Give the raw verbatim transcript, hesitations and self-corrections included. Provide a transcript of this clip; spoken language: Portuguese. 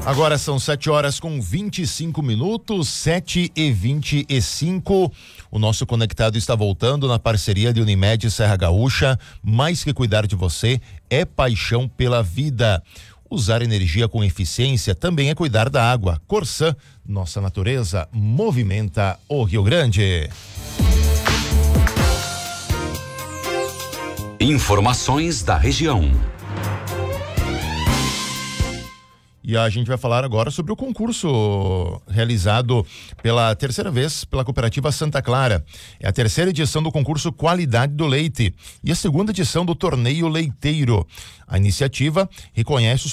Agora são sete horas com vinte e cinco minutos, sete e vinte e cinco. O nosso Conectado está voltando na parceria de Unimed Serra Gaúcha. Mais que cuidar de você, é paixão pela vida. Usar energia com eficiência também é cuidar da água. Corsã, nossa natureza movimenta o Rio Grande. Informações da região. E a gente vai falar agora sobre o concurso realizado pela terceira vez pela Cooperativa Santa Clara. É a terceira edição do concurso Qualidade do Leite e a segunda edição do Torneio Leiteiro. A iniciativa reconhece os